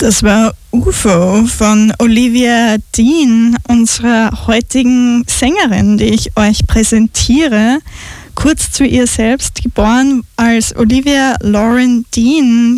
Das war UFO von Olivia Dean, unserer heutigen Sängerin, die ich euch präsentiere. Kurz zu ihr selbst: geboren als Olivia Lauren Dean,